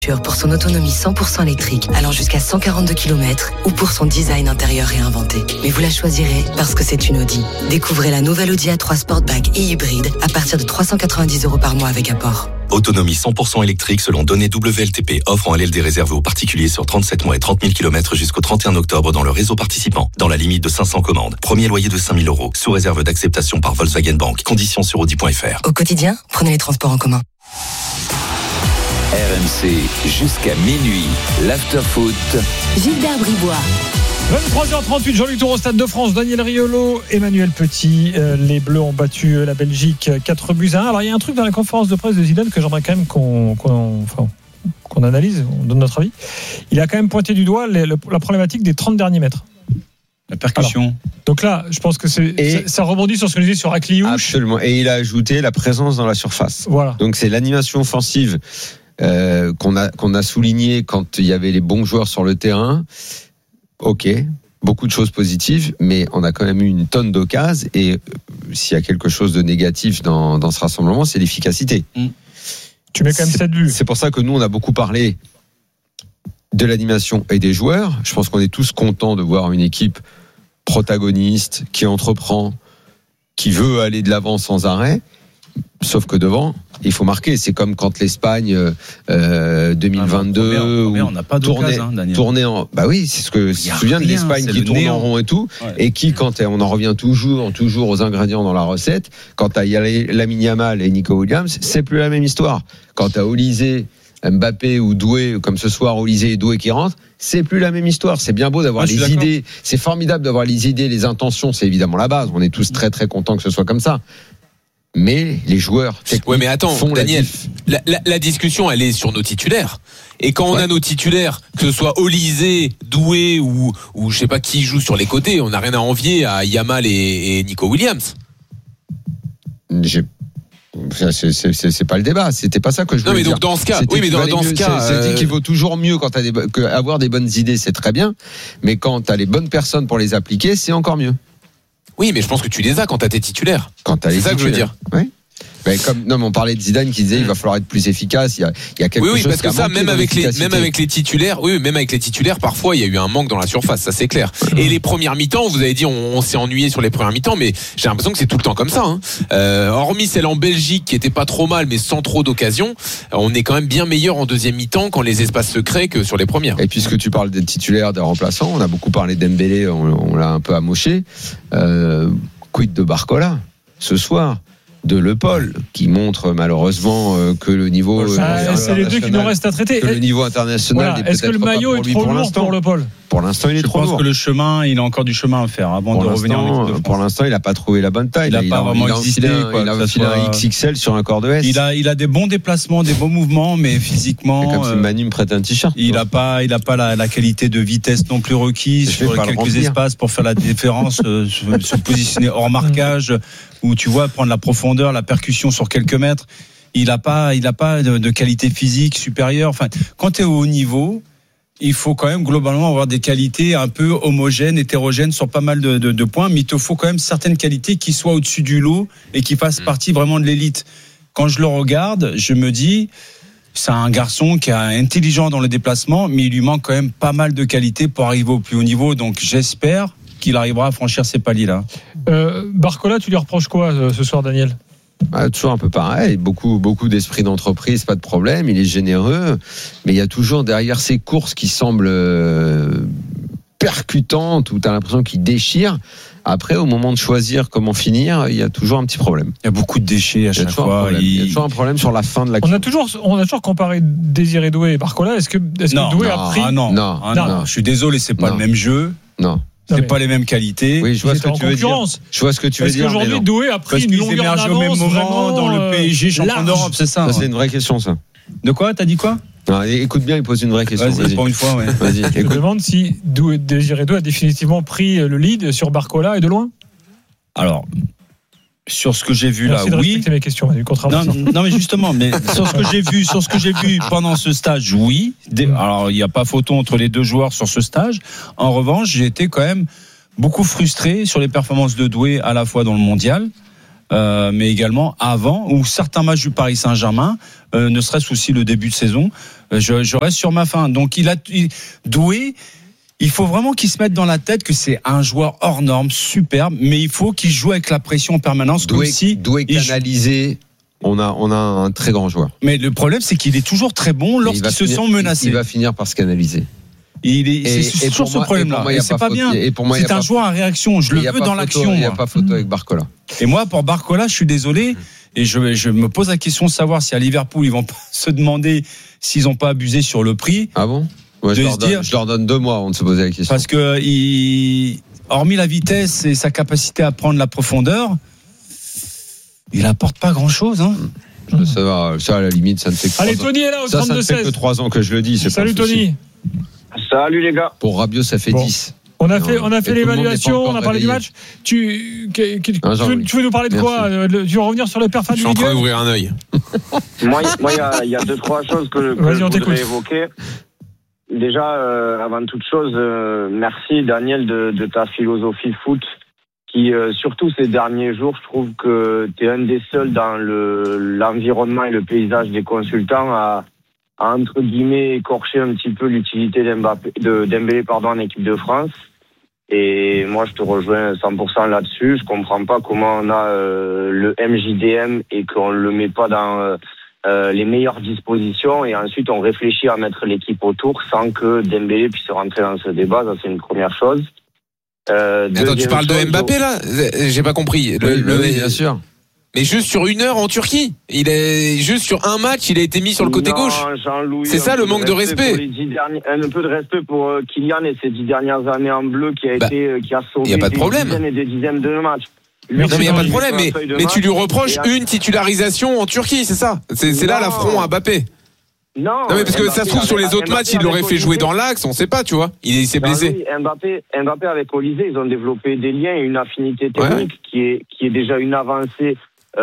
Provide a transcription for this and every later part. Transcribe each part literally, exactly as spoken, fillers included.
Pour son autonomie cent pour cent électrique, allant jusqu'à cent quarante-deux kilomètres, ou pour son design intérieur réinventé. Mais vous la choisirez parce que c'est une Audi. Découvrez la nouvelle Audi A trois Sportback et hybride à partir de trois cent quatre-vingt-dix euros par mois avec apport. Autonomie cent pour cent électrique selon données W L T P. Offre en L L D réservée aux particuliers sur trente-sept mois et trente mille kilomètres jusqu'au trente et un octobre dans le réseau participant. Dans la limite de cinq cents commandes. Premier loyer de cinq mille euros. Sous réserve d'acceptation par Volkswagen Bank. Conditions sur audi point f r. Au quotidien, prenez les transports en commun. R M C jusqu'à minuit, l'after-foot. Gilbert Bribois. vingt-trois heures trente-huit, Jean-Luc Tour au Stade de France, Daniel Riolo, Emmanuel Petit. Euh, les Bleus ont battu la Belgique quatre buts à un. Alors il y a un truc dans la conférence de presse de Zidane que j'aimerais quand même qu'on, qu'on, enfin, qu'on analyse, on donne notre avis. Il a quand même pointé du doigt les, le, la problématique des trente derniers mètres. La percussion. Alors, donc là, je pense que c'est, ça, ça rebondit sur ce que je disais sur Akliouche. Absolument. Et il a ajouté la présence dans la surface. Voilà. Donc c'est l'animation offensive euh, qu'on a qu'on a souligné quand il y avait les bons joueurs sur le terrain. Ok, beaucoup de choses positives, mais on a quand même eu une tonne d'occasions. Et s'il y a quelque chose de négatif dans dans ce rassemblement, c'est l'efficacité. Mmh. Tu mets quand même sept buts. C'est pour ça que nous on a beaucoup parlé de l'animation et des joueurs. Je pense qu'on est tous contents de voir une équipe protagoniste, qui entreprend, qui veut aller de l'avant sans arrêt, sauf que devant, il faut marquer. C'est comme quand l'Espagne euh, deux mille vingt-deux ah, non, première, on n'a pas tournait, hein, Daniel. tournait en. Bah oui, c'est ce que je me souviens de l'Espagne qui tourne néant. En rond et tout, ouais. Et qui, quand on en revient toujours, toujours aux ingrédients dans la recette, quand t'as Lamine Yamal et Nico Williams, c'est plus la même histoire. Quand t'as Olysée, Mbappé ou Doué, comme ce soir, Olysée et Doué qui rentrent, c'est plus la même histoire. C'est bien beau d'avoir ah, les idées, c'est formidable d'avoir les idées, les intentions, c'est évidemment la base. On est tous très très contents que ce soit comme ça. Mais les joueurs techniques ouais, mais attends, font Daniel, la, la, la, la discussion, elle est sur nos titulaires. Et quand on ouais. a nos titulaires, que ce soit Olysée, Doué ou, ou je sais pas qui joue sur les côtés, on n'a rien à envier à Yamal et, et Nico Williams. J'ai C'est, c'est, c'est, c'est pas le débat, c'était pas ça que je voulais dire. Non mais donc dire. dans ce cas, c'était oui mais dans, dans ce mieux, cas, c'est, euh... c'est qu'il vaut toujours mieux quand t'as des, que avoir des bonnes idées, c'est très bien, mais quand t'as les bonnes personnes pour les appliquer, c'est encore mieux. Oui, mais je pense que tu les as quand t'as tes titulaires. Quand t'as c'est les ça titulaires. Que je veux dire. Oui. Mais comme non, mais on parlait de Zidane qui disait il va falloir être plus efficace. Il y a, il y a quelque oui, oui, chose parce que ça, même avec les, même avec les titulaires, oui, même avec les titulaires, parfois il y a eu un manque dans la surface, ça c'est clair. Et les premières mi-temps, vous avez dit, on, on s'est ennuyé sur les premières mi-temps, mais j'ai l'impression que c'est tout le temps comme ça. Hein. Euh, hormis celle en Belgique qui était pas trop mal, mais sans trop d'occasion, on est quand même bien meilleur en deuxième mi-temps quand les espaces se créent que sur les premières. Et puisque tu parles des titulaires, des remplaçants, on a beaucoup parlé d'Embélé, on, on l'a un peu amoché. Euh, quid de Barcola ce soir? De Le Paul, qui montre malheureusement euh, que le niveau ah, c'est les deux qui nous restent à traiter. Que le niveau international voilà. Est-ce que le maillot est trop lourd pour Le Paul? Pour l'instant, il est Je trop lourd. Je pense que le chemin, il a encore du chemin à faire avant pour de revenir en équipe de France. Pour l'instant, il n'a pas trouvé la bonne taille. Il n'a pas vraiment il a existé. Il a enfilé un X X L sur un corps de S. Il a, il a des bons déplacements, des bons mouvements, mais physiquement. C'est comme si Manu me prête un t-shirt. Il n'a pas, il a pas la, la qualité de vitesse non plus requise sur quelques espaces pour faire la différence, euh, se, se positionner hors marquage, où tu vois prendre la profondeur, la percussion sur quelques mètres. Il n'a pas, il a pas de, de qualité physique supérieure. Enfin, quand tu es au haut niveau, il faut quand même globalement avoir des qualités un peu homogènes, hétérogènes sur pas mal de, de, de points, mais il te faut quand même certaines qualités qui soient au-dessus du lot et qui fassent partie vraiment de l'élite. Quand je le regarde, je me dis, c'est un garçon qui est intelligent dans le déplacement, mais il lui manque quand même pas mal de qualités pour arriver au plus haut niveau. Donc j'espère qu'il arrivera à franchir ces paliers-là. Euh, Barcola, tu lui reproches quoi ce soir, Daniel? Ah, toujours un peu pareil, beaucoup, beaucoup d'esprit d'entreprise, pas de problème, il est généreux, mais il y a toujours derrière ces courses qui semblent euh, percutantes, où tu as l'impression qu'il déchire. Après, au moment de choisir comment finir, il y a toujours un petit problème. Il y a beaucoup de déchets à chaque fois. Il y a toujours un problème sur la fin de l'action. On a toujours, on a toujours comparé Désiré Doué et Barcola. Est-ce que, est-ce non, que Doué non, a pris ah non, non, ah non, non, je suis désolé, c'est pas non. le même jeu. Non. C'est mais... pas les mêmes qualités. Oui, je vois ce que tu veux dire. Je vois ce que tu veux Est-ce dire. Est-ce qu'aujourd'hui Doué a pris une longueur d'avance au même moment dans le P S G champion d'Europe, c'est ça? Ça, c'est une vraie question, ça. De quoi? T'as dit quoi? Non, écoute bien, il pose une vraie question. Vas-y, vas-y. Pour une fois, ouais. Vas-y. Je me demande si Doué, Désiré Doué a définitivement pris le lead sur Barcola et de loin. Alors, sur ce que j'ai vu Merci là, de oui. respecter mes questions, du non, non, mais justement, mais sur ce que j'ai vu, sur ce que j'ai vu pendant ce stage, oui. Alors, il n'y a pas photo entre les deux joueurs sur ce stage. En revanche, j'ai été quand même beaucoup frustré sur les performances de Doué à la fois dans le mondial. euh, mais également avant ou certains matchs du Paris Saint-Germain, euh, ne serait-ce aussi le début de saison. Euh, je, je reste sur ma fin. Donc il a il, Doué. Il faut vraiment qu'il se mette dans la tête que c'est un joueur hors norme, superbe, mais il faut qu'il joue avec la pression en permanence. Doué, comme si Doué canalisé. On a, on a un très grand joueur. Mais le problème, c'est qu'il est toujours très bon lorsqu'il se finir, sent menacé. Il va finir par se canaliser. Il est, et, c'est toujours ce problème-là. Et, et c'est pas, pas bien. Et pour moi, c'est un joueur à réaction. Je le veux dans l'action. Il n'y a pas photo avec Barcola. Et moi, pour Barcola, je suis désolé. Et je, je me pose la question de savoir si à Liverpool, ils vont pas se demander s'ils n'ont pas abusé sur le prix. Ah bon? Ouais, je, leur donne, dire, je leur donne deux mois avant de se poser la question. Parce que, il, hormis la vitesse et sa capacité à prendre la profondeur, il apporte pas grand-chose. Hein. Mmh. Ça va, ça à la limite, ça ne fait que. Allez, Tony est là au ça, trente-deux seize. Ça ne fait que trois ans que je le dis. C'est Salut pas Tony. Salut les gars. Pour Rabiot, ça fait bon. dix. On a fait, on a fait l'évaluation, on a parlé réveillé. du match. Tu, que, que, non, tu, veux, tu veux nous parler de Merci. quoi le, Tu veux revenir sur le père Je suis en train d'ouvrir un œil. Moi, il moi, y, y a deux, trois choses que, que je voudrais évoquer. Déjà, euh, avant toute chose, euh, merci Daniel de, de ta philosophie foot qui, euh, surtout ces derniers jours, je trouve que tu es un des seuls dans le, l'environnement et le paysage des consultants à, à entre guillemets, écorcher un petit peu l'utilité d'Mbappé, de Dembélé pardon, en équipe de France. Et moi, je te rejoins cent pour cent là-dessus. Je comprends pas comment on a euh, le M J D M et qu'on le met pas dans... Euh, Euh, les meilleures dispositions et ensuite on réfléchit à mettre l'équipe autour sans que Dembélé puisse rentrer dans ce débat. Ça c'est une première chose. Euh, Attends, tu parles chose, de Mbappé là? J'ai pas compris. Le, oui, le, oui, bien sûr. Mais juste sur une heure en Turquie, il est juste sur un match, il a été mis sur le côté non, gauche. Jean-Louis, c'est ça le manque de respect. Derniers, un peu de respect pour euh, Kylian et ses dix dernières années en bleu qui a bah, été, euh, qui a sauvé y a pas de des problème. dizaines et des dizaines de matchs. Non, mais il n'y a pas de problème, mais, mais tu lui reproches une titularisation en Turquie, c'est ça? C'est, c'est là l'affront à Mbappé. Non, non mais parce que Mbappé, ça se trouve sur les autres Mbappé, matchs, il l'aurait fait jouer dans l'axe, on sait pas, tu vois. Il, il s'est blessé. Oui, Mbappé, Mbappé avec Olysée, ils ont développé des liens et une affinité technique ouais. qui est qui est déjà une avancée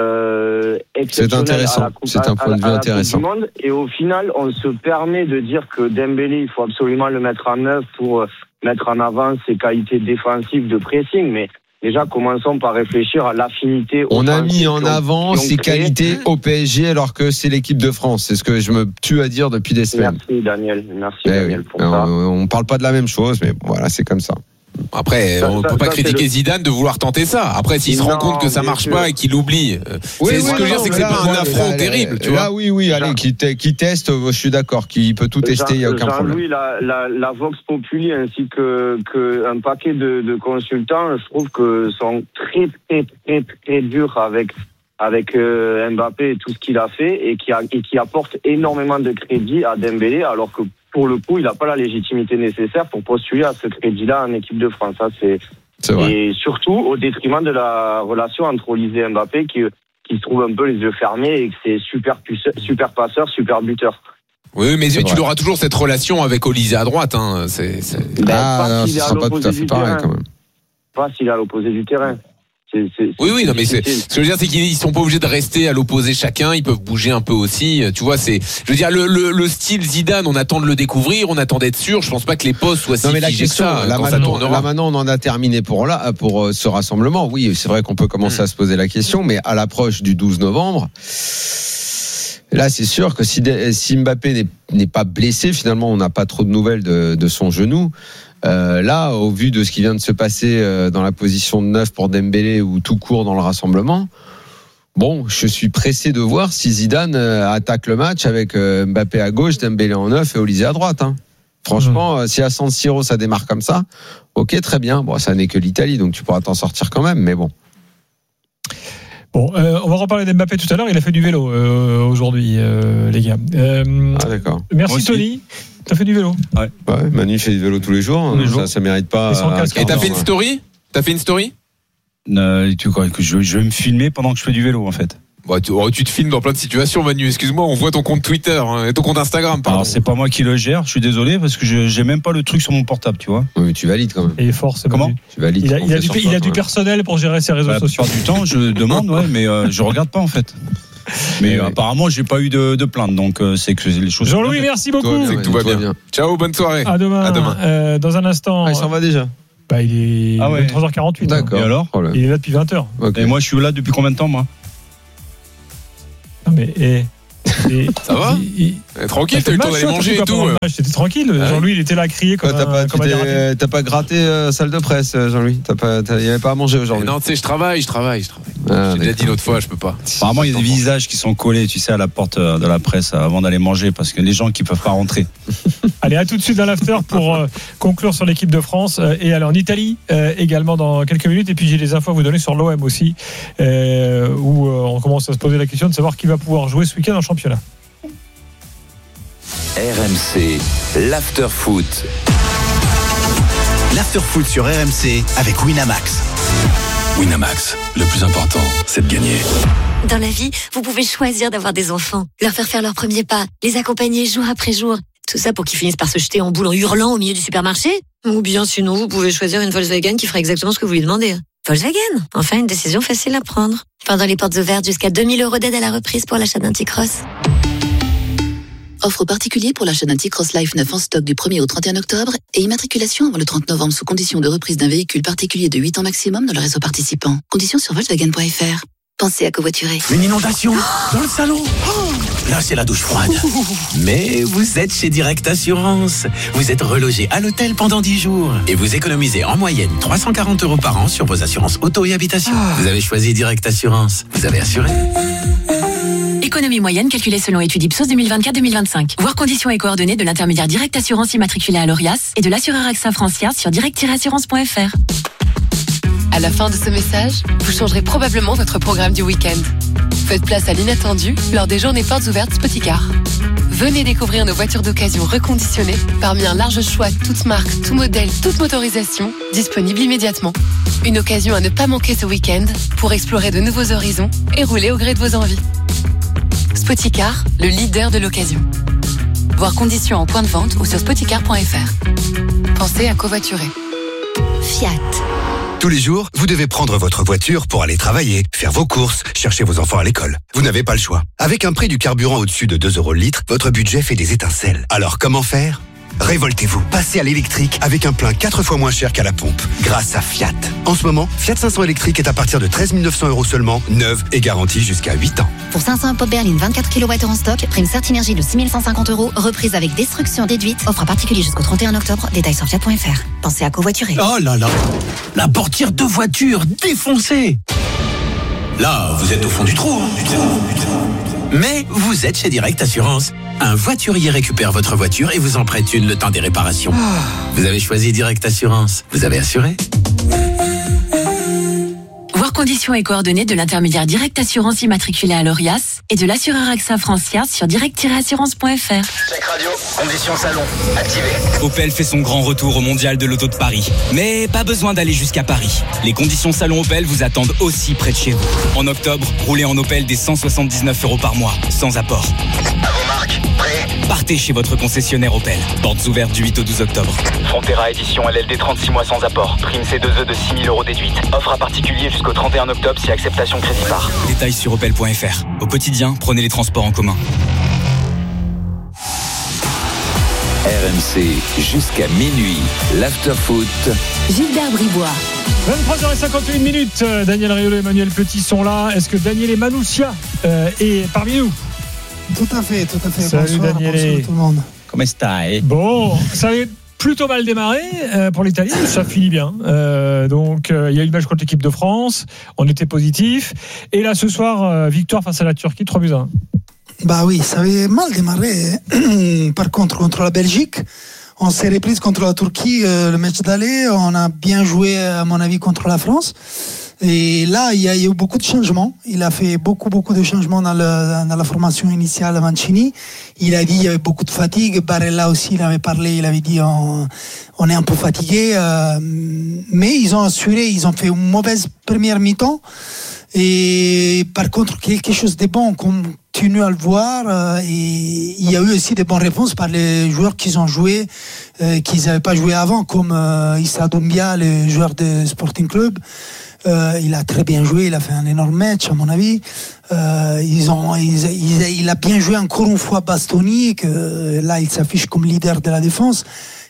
euh, exceptionnelle. C'est intéressant. À la coupe, c'est un point de vue intéressant. Monde. Et au final, on se permet de dire que Dembélé, il faut absolument le mettre en œuvre pour mettre en avant ses qualités défensives de pressing, mais déjà, commençons par réfléchir à l'affinité. On a mis en avant ses qualités au P S G alors que c'est l'équipe de France. C'est ce que je me tue à dire depuis des semaines. Merci Daniel. Merci eh Daniel pour oui. ça. On ne parle pas de la même chose, mais voilà, c'est comme ça. Après, ça, on ne peut ça, pas ça, critiquer le... Zidane de vouloir tenter ça. Après, s'il non, se rend compte que ça marche sûr. pas et qu'il oublie, oui, c'est, oui, ce que je veux dire, c'est que c'est pas un affront terrible. Tu là, vois oui, oui, allez, qui, te, qui teste, je suis d'accord, qui peut tout tester, il n'y a aucun problème. Oui, la, la, la Vox Populi ainsi que, que un paquet de, de consultants, je trouve que sont très, très, très, très durs avec avec euh, Mbappé et tout ce qu'il a fait et qui, a, et qui apporte énormément de crédit à Dembélé, alors que pour le coup, il n'a pas la légitimité nécessaire pour postuler à ce crédit-là en équipe de France. Ça, c'est, c'est vrai. Et surtout au détriment de la relation entre Olysée et Mbappé, qui, qui se trouve un peu les yeux fermés et que c'est super, super passeur, super buteur. Oui, mais c'est tu vrai. auras toujours cette relation avec Olysée à droite. Hein. C'est, c'est... Ben, ah, pas non, s'il ce est sera pas tout à fait pareil terrain. quand même. Pas s'il est à l'opposé du terrain. C'est, c'est, oui, oui, non, mais c'est, c'est, ce que je veux dire, c'est qu'ils sont pas obligés de rester à l'opposé chacun. Ils peuvent bouger un peu aussi. Tu vois, c'est, je veux dire, le, le, le style Zidane, on attend de le découvrir, on attend d'être sûr. Je pense pas que les postes soient si figés que ça. Là, quand maintenant, ça tournera. Là, maintenant, on en a terminé pour là, pour euh, ce rassemblement. Oui, c'est vrai qu'on peut commencer mmh. à se poser la question, mais à l'approche du douze novembre, là, c'est sûr que si, si Mbappé n'est, n'est pas blessé, finalement, on n'a pas trop de nouvelles de, de son genou. Euh, là, au vu de ce qui vient de se passer euh, dans la position de neuf pour Dembélé ou tout court dans le rassemblement, bon, je suis pressé de voir si Zidane euh, attaque le match avec euh, Mbappé à gauche, Dembélé en neuf et Olysée à droite. Hein. Franchement, mmh. euh, si à San Siro ça démarre comme ça, ok, très bien. Bon, ça n'est que l'Italie, donc tu pourras t'en sortir quand même, mais bon. Bon, euh, on va reparler d'Mbappé tout à l'heure. Il a fait du vélo euh, aujourd'hui, euh, les gars. Euh, ah d'accord. Merci Tony. T'as fait du vélo? Ouais. ouais. Manu fait du vélo tous les jours. Tous les jours. Ça, ça mérite pas. Et, et t'as fait une story? T'as fait une story? euh, Tu crois que je, je vais me filmer pendant que je fais du vélo en fait? Bah, tu, oh, tu te filmes dans plein de situations, Manu. Excuse-moi, on voit ton compte Twitter hein, et ton compte Instagram. Pardon. Alors c'est pas moi qui le gère. Je suis désolé parce que je, j'ai même pas le truc sur mon portable, tu vois. Oui, mais tu valides quand même. Et force. Comment? Tu valides. Il a, il a du, il a du personnel pour gérer ses réseaux bah, sociaux. La plupart du temps, je demande, ouais, mais euh, je regarde pas en fait. Mais euh, apparemment, j'ai pas eu de, de plainte, donc euh, c'est que les choses. Jean-Louis, merci beaucoup. C'est que tout va bien. bien. Ciao, bonne soirée. À demain. À demain. Euh, dans un instant. Ah, il s'en va déjà. Bah, il est ah ouais. vingt-trois heures quarante-huit. D'accord. Hein. Et alors Il est là depuis vingt heures. Okay. Et moi, je suis là depuis combien de temps, moi? Non, mais. Et... Et ça va il, il... Tranquille, t'as eu le temps d'aller manger et tout. C'était tranquille. Ah Jean-Louis, il était là à crier comme ouais, t'as un, pas, comme un t'as pas gratté euh, salle de presse, Jean-Louis. T'as pas, t'as, il n'y avait pas à manger aujourd'hui. Non, tu sais, je travaille, je travaille, je travaille. Ah, J'ai déjà dit l'autre fois, je peux pas. Apparemment, il y a des visages qui sont collés, tu sais, à la porte de la presse avant d'aller manger, parce que les gens qui peuvent pas rentrer. Allez, à tout de suite dans l'after pour euh, conclure sur l'équipe de France euh, et aller en Italie euh, également dans quelques minutes. Et puis j'ai des infos à vous donner sur l'O M aussi, euh, où euh, on commence à se poser la question de savoir qui va pouvoir jouer ce week-end en championnat. R M C, l'after-foot. L'after-foot sur R M C avec Winamax. Winamax, le plus important, c'est de gagner. Dans la vie, vous pouvez choisir d'avoir des enfants, leur faire faire leurs premiers pas, les accompagner jour après jour. Tout ça pour qu'ils finissent par se jeter en boule en hurlant au milieu du supermarché. Ou bien sinon, vous pouvez choisir une Volkswagen qui fera exactement ce que vous lui demandez. Volkswagen, enfin une décision facile à prendre. Pendant les portes ouvertes, jusqu'à deux mille euros d'aide à la reprise pour l'achat d'un T-Cross. Offre particulière pour l'achat d'un T-Cross Life neuf en stock du premier au trente et un octobre et immatriculation avant le trente novembre sous condition de reprise d'un véhicule particulier de huit ans maximum dans le réseau participant. Conditions sur Volkswagen point F R. Pensez à covoiturer. Une inondation dans le salon. Oh, là, c'est la douche froide. Mais vous êtes chez Direct Assurance. Vous êtes relogé à l'hôtel pendant dix jours. Et vous économisez en moyenne trois cent quarante euros par an sur vos assurances auto et habitation. Vous avez choisi Direct Assurance. Vous avez assuré. Économie moyenne calculée selon étude Ipsos deux mille vingt-quatre deux mille vingt-cinq. Voir conditions et coordonnées de l'intermédiaire Direct Assurance immatriculé à l'Orias et de l'assureur AXA Francia sur direct tiret assurance point F R. À la fin de ce message, vous changerez probablement votre programme du week-end. Faites place à l'inattendu lors des journées portes ouvertes Spoticar. Venez découvrir nos voitures d'occasion reconditionnées parmi un large choix, toutes marques, tout modèle, toute motorisation, disponibles immédiatement. Une occasion à ne pas manquer ce week-end pour explorer de nouveaux horizons et rouler au gré de vos envies. Spoticar, le leader de l'occasion. Voir conditions en point de vente ou sur spoticar point F R. Pensez à covoiturer. Fiat. Tous les jours, vous devez prendre votre voiture pour aller travailler, faire vos courses, chercher vos enfants à l'école. Vous n'avez pas le choix. Avec un prix du carburant au-dessus de deux euros le litre, votre budget fait des étincelles. Alors comment faire ? Révoltez-vous, passez à l'électrique avec un plein quatre fois moins cher qu'à la pompe, grâce à Fiat. En ce moment, Fiat cinq cents électrique est à partir de treize mille neuf cents euros seulement, neuve et garantie jusqu'à huit ans. Pour cinq cents pop berline vingt-quatre kilowattheures en stock, prime Certinergie de six mille cent cinquante euros, reprise avec destruction déduite, offre à particulier jusqu'au trente et un octobre, détails sur fiat point F R. Pensez à covoiturer. Oh là là, la portière de voiture défoncée. Là, vous êtes au fond du trou, hein, du trou, du trou. Mais vous êtes chez Direct Assurance. Un voiturier récupère votre voiture et vous en prête une le temps des réparations. Vous avez choisi Direct Assurance. Vous avez assuré ? Voir conditions et coordonnées de l'intermédiaire Direct Assurance immatriculé à l'Orias et de l'assureur AXA Francia sur direct tiret assurance point F R. Check radio, conditions salon, activé. Opel fait son grand retour au Mondial de l'Auto de Paris. Mais pas besoin d'aller jusqu'à Paris. Les conditions salon Opel vous attendent aussi près de chez vous. En octobre, roulez en Opel des cent soixante-dix-neuf euros par mois, sans apport. À vos marques, prêt ? Partez chez votre concessionnaire Opel. Portes ouvertes du huit au douze octobre. Frontera édition L L D trente-six mois sans apport. Prime C deux E de six mille euros déduite. Offre à particulier jusqu'au trente et un octobre si acceptation crédit par. Détails sur opel point F R. Au quotidien, prenez les transports en commun. R M C jusqu'à minuit, l'after-foot. Gilbert Bribois. vingt-trois heures cinquante-huit minutes. Daniel Riolo et Emmanuel Petit sont là. Est-ce que Daniel Manoucia euh, est parmi nous ? Tout à fait, tout à fait. Salut bonsoir, Daniel. bonsoir tout le monde. Comment stai ? Bon, ça avait plutôt mal démarré euh, pour l'Italie, ça finit bien. Euh, donc, euh, il y a eu le match contre l'équipe de France, on était positif. Et là, ce soir, euh, victoire face à la Turquie, trois buts à un. Bah oui, ça avait mal démarré. Par contre, contre la Belgique, on s'est reprise contre la Turquie, euh, le match d'aller. On a bien joué, à mon avis, contre la France. Et là, il y a eu beaucoup de changements. Il a fait beaucoup, beaucoup de changements dans, le, dans la formation initiale à Mancini. Il a dit qu'il y avait beaucoup de fatigue. Barella aussi, il avait parlé, il avait dit on, on est un peu fatigué. Euh, mais ils ont assuré, ils ont fait une mauvaise première mi-temps. Et par contre, quelque chose de bon, on continue à le voir. Euh, et il y a eu aussi des bonnes réponses par les joueurs qui ont joué, euh, qu'ils n'avaient pas joué avant, comme euh, Issa Doumbia, le joueur de Sporting Club. Euh, il a très bien joué, il a fait un énorme match à mon avis. Euh, ils ont, ils, ils, il a bien joué encore une fois Bastoni, que là il s'affiche comme leader de la défense.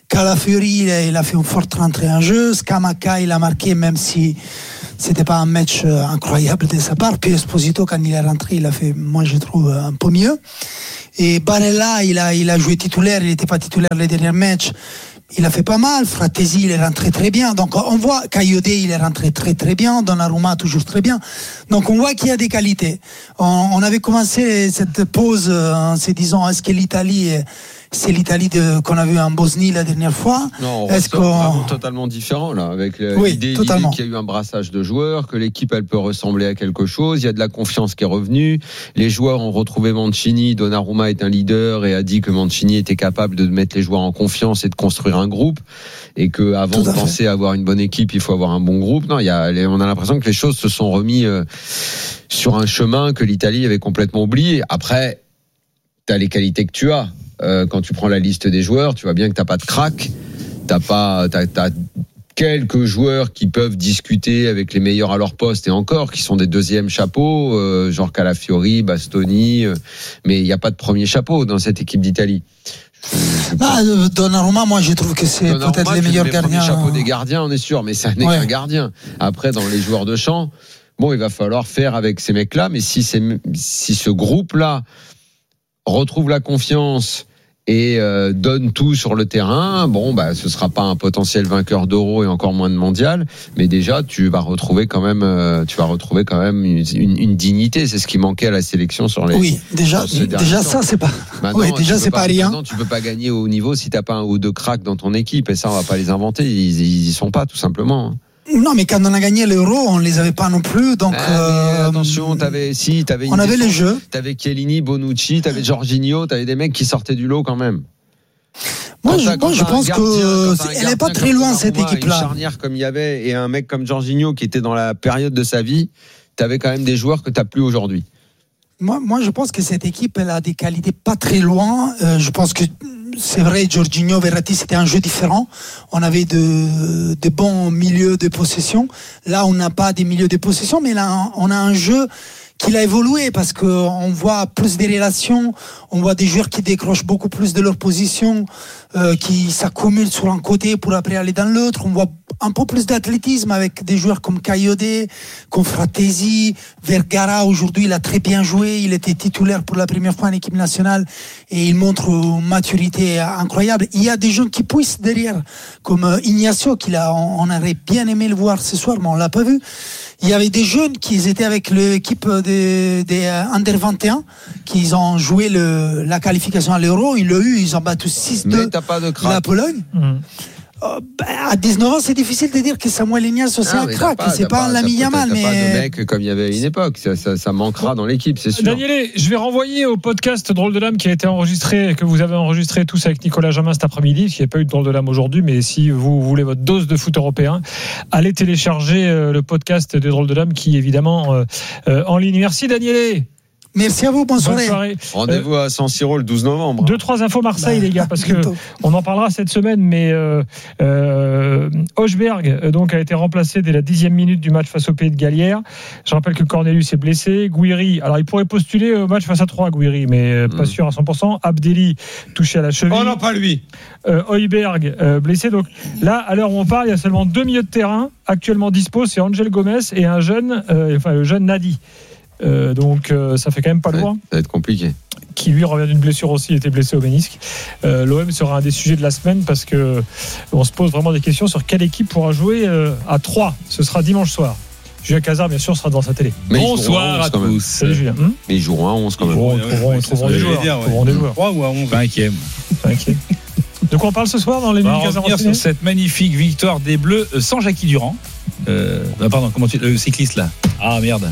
Calafiori, il a, il a fait une forte rentrée en jeu. Scamacca, il a marqué, même si c'était pas un match incroyable de sa part. Puis Esposito, quand il est rentré, il a fait, moi je trouve, un peu mieux. Et Barella, il a, il a joué titulaire, il n'était pas titulaire les derniers matchs. Il a fait pas mal. Fratesi, il est rentré très bien. Donc on voit Kayode, il est rentré très très bien. Donnarumma, toujours très bien. Donc on voit qu'il y a des qualités. On, on avait commencé cette pause en se disant, est-ce que l'Italie est, c'est l'Italie de, qu'on a vu en Bosnie la dernière fois. Non, on Est-ce qu'on... totalement différent là, avec oui, l'idée, l'idée qu'il y a eu un brassage de joueurs, que l'équipe elle peut ressembler à quelque chose. Il y a de la confiance qui est revenue. Les joueurs ont retrouvé Mancini. Donnarumma est un leader et a dit que Mancini était capable de mettre les joueurs en confiance et de construire un groupe. Et que avant de penser à avoir une bonne équipe, il faut avoir un bon groupe. Non, il y a, on a l'impression que les choses se sont remis euh, sur un chemin que l'Italie avait complètement oublié. Après, t'as les qualités que tu as. Euh, quand tu prends la liste des joueurs, tu vois bien que t'as pas de crack, t'as pas, t'as, t'as quelques joueurs qui peuvent discuter avec les meilleurs à leur poste et encore, qui sont des deuxièmes chapeaux, euh, genre Calafiori, Bastoni, euh, mais il n'y a pas de premier chapeau dans cette équipe d'Italie. Ah, Donnarumma, moi je trouve que c'est Donnarumma, peut-être les meilleurs gardiens. Le chapeau des gardiens, on est sûr, mais ça n'est ouais. qu'un gardien. Après, dans les joueurs de champ, bon, il va falloir faire avec ces mecs-là, mais si, c'est, si ce groupe-là retrouve la confiance et euh, donne tout sur le terrain, bon bah ce sera pas un potentiel vainqueur d'Euro et encore moins de mondial, mais déjà tu vas retrouver quand même euh, tu vas retrouver quand même une, une, une dignité, c'est ce qui manquait à la sélection sur les oui déjà déjà ça c'est pas maintenant, oui déjà c'est pas, pas rien maintenant, tu peux pas gagner au haut niveau si t'as pas un ou deux cracks dans ton équipe et ça on va pas les inventer, ils, ils y sont pas tout simplement. Non, mais quand on a gagné l'Euro, on les avait pas non plus. Donc ah, euh, attention, t'avais si t'avais on avait les jeux. T'avais Chiellini, Bonucci, t'avais Jorginho, t'avais des mecs qui sortaient du lot quand même. Moi, quand je, quand je pense gardien, que elle n'est pas très loin cette équipe-là. Une charnière comme il y avait et un mec comme Jorginho qui était dans la période de sa vie, t'avais quand même des joueurs que t'as plus aujourd'hui. Moi, moi, je pense que cette équipe, elle a des qualités pas très loin. Euh, je pense que c'est vrai, Jorginho, Verratti, c'était un jeu différent. On avait de, de bons milieux de possession. Là, on n'a pas des milieux de possession, mais là, on a un jeu qu'il a évolué parce qu'on voit plus des relations, on voit des joueurs qui décrochent beaucoup plus de leur position, euh, qui s'accumulent sur un côté pour après aller dans l'autre. On voit un peu plus d'athlétisme avec des joueurs comme Kayode, comme Fratesi, Vergara. Aujourd'hui, il a très bien joué. Il était titulaire pour la première fois en équipe nationale et il montre une maturité incroyable. Il y a des gens qui poussent derrière, comme Ignacio, qu'il a, on aurait bien aimé le voir ce soir, mais on l'a pas vu. Il y avait des jeunes qui étaient avec l'équipe des, des Under vingt et un, qui ont joué le, la qualification à l'Euro. Ils l'ont eu, ils ont battu six deux la Pologne. Mmh. Euh, bah, à dix-neuf ans, c'est difficile de dire que Samuel Ignacio c'est un crack, c'est pas, pas un Lamine Yamal, mais pas de mec comme il y avait à une époque, ça, ça, ça manquera dans l'équipe, c'est sûr. Daniel, je vais renvoyer au podcast Drôle de Dame qui a été enregistré, que vous avez enregistré tous avec Nicolas Jamin cet après-midi. Il n'y a pas eu de Drôle de Dame aujourd'hui, mais si vous voulez votre dose de foot européen, allez télécharger le podcast de Drôle de Dame qui est évidemment euh, euh, en ligne. Merci Daniel. Merci à vous, bonne soirée. Bonne soirée. Rendez-vous à San Siro le douze novembre. Deux, trois infos Marseille, bah, les gars, parce que on en parlera cette semaine, mais euh, euh, Hochberg donc, a été remplacé dès la dixième minute du match face au Pays de Gallière. Je rappelle que Cornelius est blessé. Gouiri, alors il pourrait postuler au match face à trois, Gouiri, mais pas mmh. sûr à cent pour cent. Abdelli, touché à la cheville. Oh non, pas lui. Euh, Hoiberg, euh, blessé. Donc là, à l'heure où on parle, il y a seulement deux milieux de terrain actuellement dispo, c'est Angel Gomez et un jeune, euh, enfin le jeune Nadi. Euh, donc euh, ça fait quand même pas loin. Ça va être compliqué. Qui lui revient d'une blessure aussi, il était blessé au ménisque. Euh, L'O M sera un des sujets de la semaine parce que on se pose vraiment des questions sur quelle équipe pourra jouer euh, à trois. Ce sera dimanche soir. Julien Cazard, bien sûr, sera dans sa télé. Mais bonsoir à tous. Salut Julien. Hum Mais ils joueront à onze quand même. Ils trouveront, ils trouveront des joueurs. Dire, ouais. des joueurs. trois ou à onze. Cinquième. Cinquième. De quoi on parle ce soir dans les minutes Cazard? On va revenir sur cette magnifique victoire des Bleus sans Jackie Durand. Euh, bah pardon, comment tu, le cycliste là. Ah merde.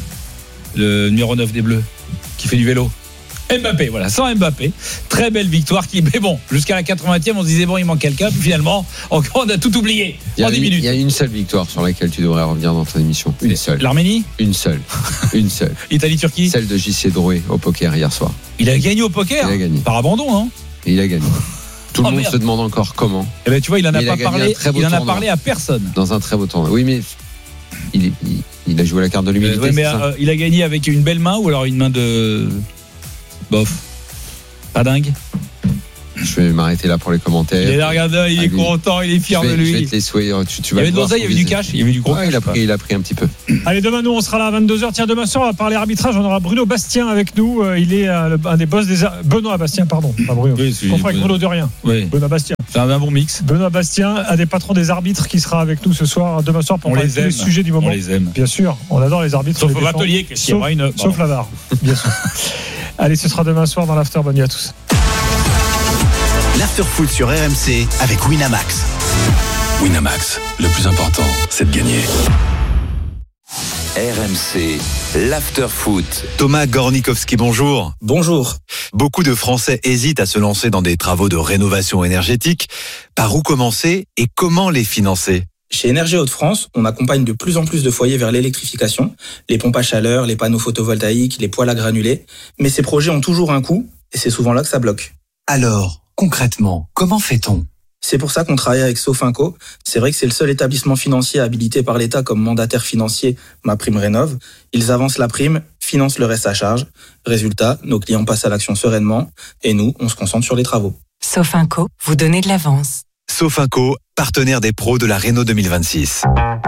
Le numéro neuf des Bleus qui fait du vélo. Mbappé, voilà, sans Mbappé. Très belle victoire qui, mais bon, jusqu'à la quatre-vingtième, on se disait bon, il manque quelqu'un, puis finalement, on a tout oublié en dix minutes. Il y a une seule victoire sur laquelle tu devrais revenir dans ton émission. Une seule. L'Arménie ? Une seule. Une seule. Italie-Turquie ? Celle de J C Drouet au poker hier soir. Il a gagné au poker ? Il a gagné. Par abandon, hein ? Et il a gagné. Tout le oh, monde merde. se demande encore comment. Eh ben, tu vois, il en a il pas a parlé. Il en a parlé à personne. Dans un très beau tournoi. Oui, mais il, est, il, il a joué la carte de l'humilité. Euh, ouais, mais euh, il a gagné avec une belle main ou alors une main de bof. Pas dingue. je vais m'arrêter là pour les commentaires. Il est là, regarde, il est Allez. content, il est fier je vais, de lui. Je vais te laisser, ouais, tu, tu il y vas avait de l'oseille, il y avait du cash, il y avait du gros ouais, cash. Il a, pris, il a pris un petit peu. Allez, demain, nous, on sera là à vingt-deux heures. Tiens, demain soir, on va parler arbitrage. On aura Bruno Bastien avec nous. Il est un des boss des. Benoît Bastien, pardon. Pas Bruno. Oui, je comprends avec Bruno de rien. Oui. Benoît Bastien. C'est un bon mix. Benoît Bastien, un des patrons des arbitres qui sera avec nous ce soir, demain soir, pour on parler les de tous les sujets du moment. On les aime. Bien sûr, on adore les arbitres. Sauf au Batelier, qui sauf, une... sauf la V A R, bien sûr. Allez, ce sera demain soir dans l'After. Bonne nuit à tous. L'After Foot sur R M C avec Winamax. Winamax, le plus important, c'est de gagner. R M C, l'After Foot. Thomas Gornikowski, bonjour. Bonjour. Beaucoup de Français hésitent à se lancer dans des travaux de rénovation énergétique. Par où commencer et comment les financer ? Chez Énergie Hauts-de-France, on accompagne de plus en plus de foyers vers l'électrification, les pompes à chaleur, les panneaux photovoltaïques, les poêles à granulés. Mais ces projets ont toujours un coût et c'est souvent là que ça bloque. Alors, concrètement, comment fait-on ? C'est pour ça qu'on travaille avec Sofinco. C'est vrai que c'est le seul établissement financier habilité par l'État comme mandataire financier MaPrimeRénov'. Ils avancent la prime, financent le reste à charge. Résultat, nos clients passent à l'action sereinement et nous, on se concentre sur les travaux. Sofinco, vous donnez de l'avance. Sofinco, partenaire des pros de la Renault deux mille vingt-six.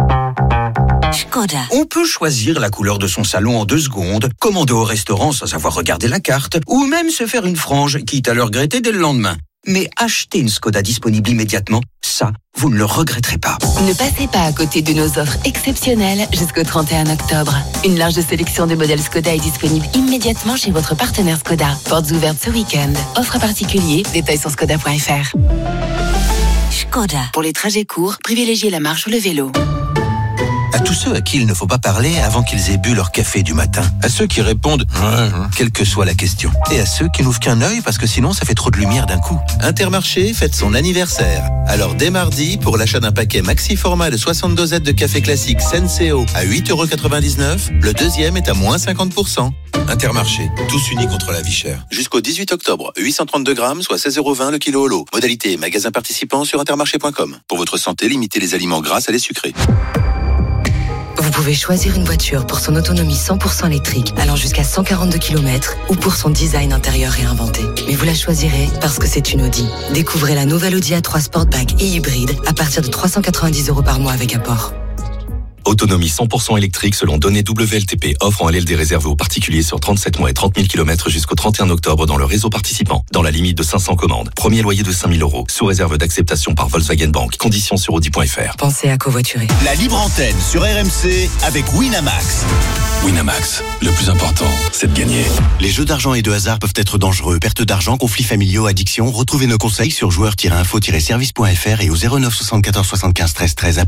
Skoda. On peut choisir la couleur de son salon en deux secondes, commander au restaurant sans avoir regardé la carte, ou même se faire une frange, quitte à le regretter dès le lendemain. Mais acheter une Skoda disponible immédiatement, ça, vous ne le regretterez pas. Ne passez pas à côté de nos offres exceptionnelles jusqu'au trente et un octobre. Une large sélection de modèles Skoda est disponible immédiatement chez votre partenaire Skoda. Portes ouvertes ce week-end. Offre à particulier, détails sur skoda point f r. Skoda. Pour les trajets courts, privilégiez la marche ou le vélo. À tous ceux à qui il ne faut pas parler avant qu'ils aient bu leur café du matin. À ceux qui répondent « quelle que soit la question ». Et à ceux qui n'ouvrent qu'un œil parce que sinon ça fait trop de lumière d'un coup. Intermarché fête son anniversaire. Alors dès mardi, pour l'achat d'un paquet maxi format de soixante dosettes de café classique Senseo à huit euros quatre-vingt-dix-neuf, le deuxième est à moins cinquante pour cent. Intermarché, tous unis contre la vie chère. Jusqu'au dix-huit octobre, huit cent trente-deux grammes, soit seize euros vingt le kilo au lot. Modalité magasin participant sur intermarché point com. Pour votre santé, limitez les aliments gras à les sucrés. Vous pouvez choisir une voiture pour son autonomie cent pour cent électrique, allant jusqu'à cent quarante-deux kilomètres, ou pour son design intérieur réinventé. Mais vous la choisirez parce que c'est une Audi. Découvrez la nouvelle Audi A trois Sportback et hybride à partir de trois cent quatre-vingt-dix euros par mois avec apport. Autonomie cent pour cent électrique selon données W L T P. Offre en L L D réservée aux particuliers sur trente-sept mois et trente mille kilomètres jusqu'au trente et un octobre dans le réseau participant. Dans la limite de cinq cents commandes. Premier loyer de cinq mille euros. Sous réserve d'acceptation par Volkswagen Bank. Conditions sur audi point f r. Pensez à covoiturer. La libre antenne sur R M C avec Winamax. Winamax, le plus important, c'est de gagner. Les jeux d'argent et de hasard peuvent être dangereux. Perte d'argent, conflits familiaux, addiction. Retrouvez nos conseils sur joueurs tiret info tiret service point f r et au zéro neuf soixante-quatorze soixante-quinze treize treize. Appel